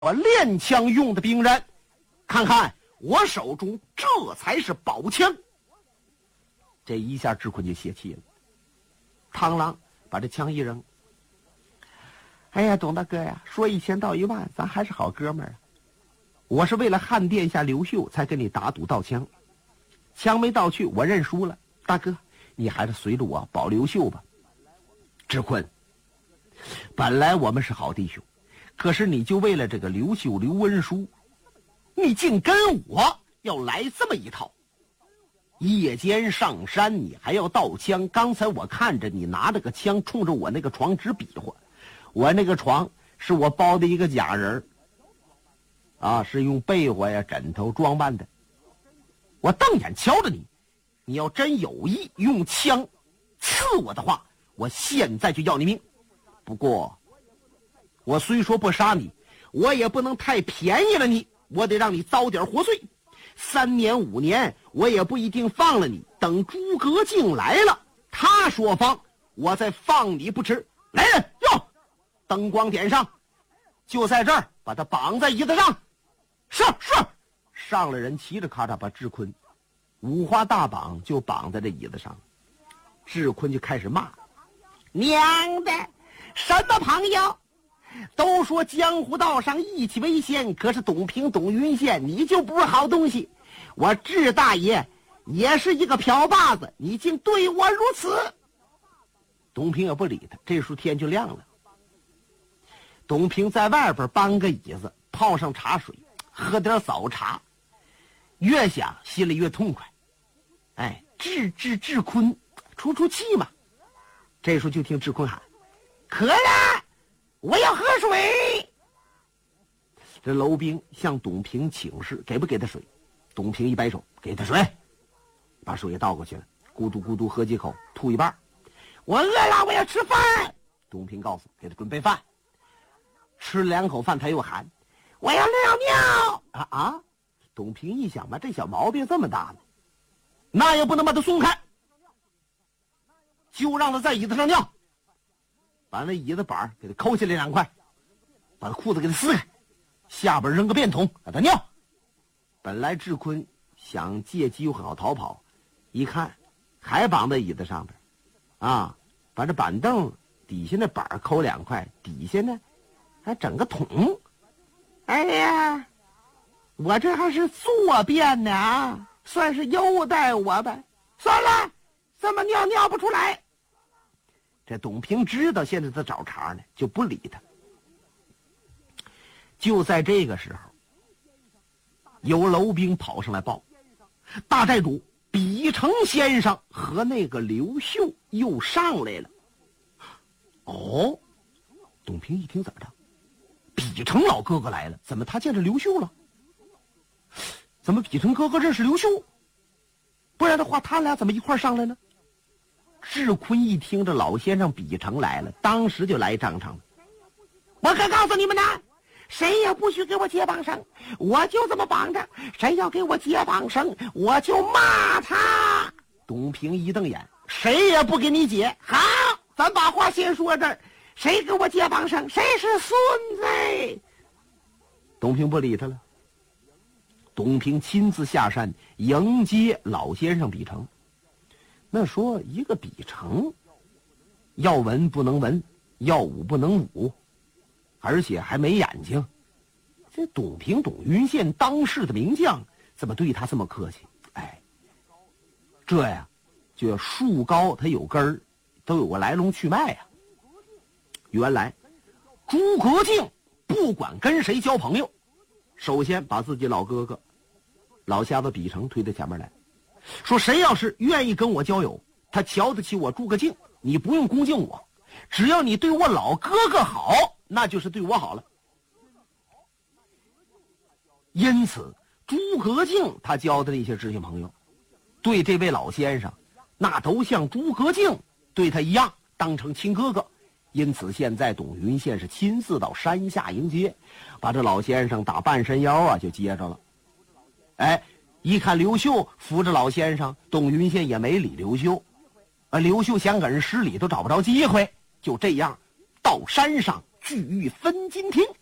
我练枪用的兵刃，看看我手中这才是宝枪。这一下智坤就泄气了，螳螂把这枪一扔。哎呀，董大哥呀，说1000道1万，咱还是好哥们儿啊！我是为了汉殿下刘秀才跟你打赌盗枪，枪没盗去，我认输了。大哥，你还是随着我保刘秀吧。智坤，本来我们是好弟兄，可是你就为了这个刘秀、刘文书，你竟跟我要来这么一套。夜间上山，你还要盗枪。刚才我看着你拿着个枪冲着我那个床直比划，我那个床是我包的一个假人啊，是用被窝呀枕头装扮的。我瞪眼瞧着你，你要真有意用枪刺我的话，我现在就要你命。不过我虽说不杀你，我也不能太便宜了你，我得让你遭点活罪。3年5年我也不一定放了你，等诸葛敬来了，他说放我再放你不迟。来人，哟，灯光点上，就在这儿把他绑在椅子上。是。上了人，骑着咔嚓把智坤五花大绑就绑在这椅子上。智坤就开始骂：娘的，什么朋友？都说江湖道上义气为先，可是董平、董云仙你就不是好东西。我智大爷也是一个瓢把子，你竟对我如此。董平也不理他，这时候天就亮了。董平在外边搬个椅子，泡上茶水，喝点早茶，越想心里越痛快。哎，智坤出气嘛。这时候就听智坤喊：渴了，我要喝水。这楼兵向董平请示，给不给他水？董平一摆手，给他水，把水也倒过去了，咕嘟咕嘟喝几口，吐一半。我饿了，我要吃饭。董平告诉给他准备饭。吃了2口饭，他又喊：我要尿尿。董平一想吧，这小毛病这么大呢，那也不能把他松开，就让他在椅子上尿，把那椅子板给他抠下来2块，把他裤子给他撕开，下边扔个便桶让他尿。本来智坤想借机会好逃跑，一看还绑在椅子上边把这板凳底下那板抠2块，底下呢还整个桶。哎呀，我这还是坐便呢算是优待我吧。算了，这么尿不出来。这董平知道现在他找茬呢，就不理他。就在这个时候，有楼兵跑上来报：大寨主比成先生和那个刘秀又上来了。董平一听，怎么着？比成老哥哥来了？怎么他见着刘秀了？怎么比成哥哥认识刘秀？不然的话他俩怎么一块上来呢？智坤一听这老先生比成来了，当时就来张场了。我可告诉你们呢，谁也不许给我解绑绳，我就这么绑着，谁要给我解绑绳，我就骂他。董平一瞪眼：谁也不给你解。好，咱把话先说这儿，谁给我解绑绳，谁是孙子。董平不理他了。董平亲自下山迎接老先生比成。那说一个比成，要文不能文，要武不能武，而且还没眼睛。这董平、董云仙当世的名将，怎么对他这么客气？这呀就要树高它有根儿，都有个来龙去脉呀。原来诸葛敬不管跟谁交朋友，首先把自己老哥哥老瞎子比成推到前面来，说谁要是愿意跟我交友，他瞧得起我诸葛敬，你不用恭敬我，只要你对我老哥哥好，那就是对我好了。因此诸葛敬他交的那些知心朋友，对这位老先生那都像诸葛敬对他一样，当成亲哥哥。因此现在董云仙是亲自到山下迎接，把这老先生打半山腰就接着了。一看刘秀扶着老先生，董云仙也没理刘秀，刘秀想给人施礼都找不着机会，就这样到山上聚玉分金亭。